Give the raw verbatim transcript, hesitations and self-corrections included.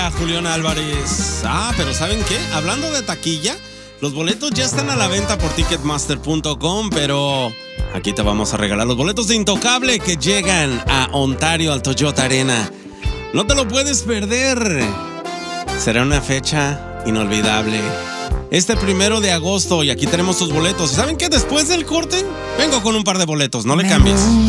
A Julián Álvarez. Ah, pero ¿saben qué? Hablando de taquilla, los boletos ya están a la venta por ticketmaster punto com, pero aquí te vamos a regalar los boletos de Intocable que llegan a Ontario, al Toyota Arena. No te lo puedes perder. Será una fecha inolvidable. Este primero de agosto, y aquí tenemos tus boletos. ¿Saben qué? Después del corte, vengo con un par de boletos. No le cambies.